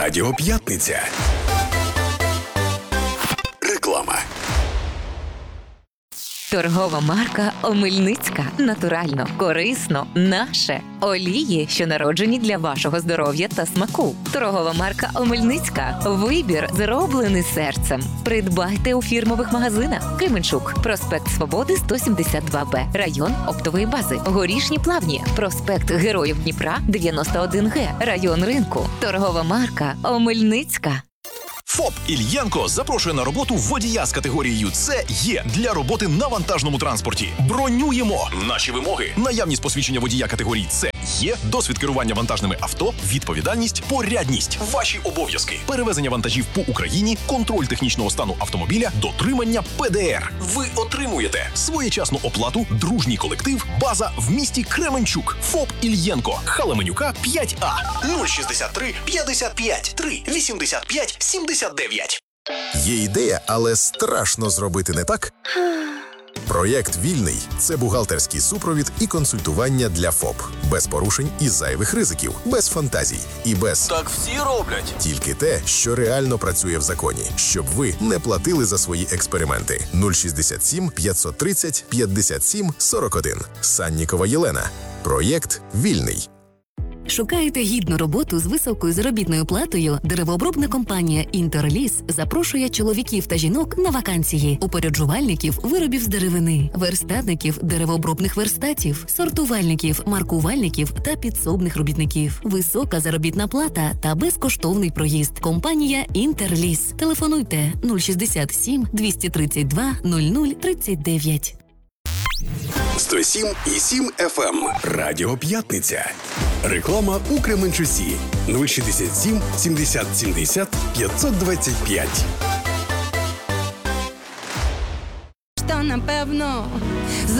Радіо П'ятниця. Реклама. Торгова марка Омельницька. Натурально, корисно, наше. Олії, що народжені для вашого здоров'я та смаку. Торгова марка Омельницька. Вибір, зроблений серцем. Придбайте у фірмових магазинах. Кременчук. Проспект Свободи, 172Б. Район оптової бази. Горішні Плавні. Проспект Героїв Дніпра, 91Г. Район ринку. Торгова марка Омельницька. ФОП «Ільєнко» запрошує на роботу водія з категорією С-Є для роботи на вантажному транспорті. Бронюємо! Наші вимоги: наявність посвідчення водія категорії С-Є, досвід керування вантажними авто, відповідальність, порядність. Ваші обов'язки: перевезення вантажів по Україні, контроль технічного стану автомобіля, дотримання ПДР. Ви отримуєте своєчасну оплату, дружній колектив, база в місті Кременчук. ФОП «Ільєнко», Халеменюка, 5А, 063 55 3 85 79. Є ідея, але страшно зробити не так? Проєкт «Вільний» – це бухгалтерський супровід і консультування для ФОП. Без порушень і зайвих ризиків, без фантазій і без Так всі роблять. тільки те, що реально працює в законі, щоб ви не платили за свої експерименти. 067 530 57 41. Саннікова Єлена. Проєкт «Вільний». Шукаєте гідну роботу з високою заробітною платою? Деревообробна компанія «Інтерліс» запрошує чоловіків та жінок на вакансії. Упоряджувальників виробів з деревини, верстатників деревообробних верстатів, сортувальників, маркувальників та підсобних робітників. Висока заробітна плата та безкоштовний проїзд. Компанія «Інтерліс». Телефонуйте 067 232 0039. 107,7 FM. Радіо П'ятниця. Реклама у Кременчуці. 067 70 70 525. Що напевно